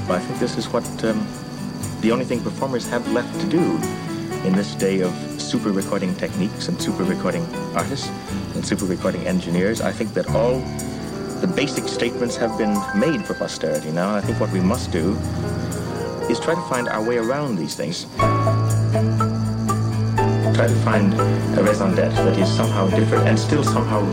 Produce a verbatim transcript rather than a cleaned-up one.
But I think this is what um, the only thing performers have left to do in this day of super recording techniques and super recording artists and super recording engineers. I think that all the basic statements have been made for posterity now. And I think what we must do is try to find our way around these things. Try to find a raison d'etre that is somehow different and still somehow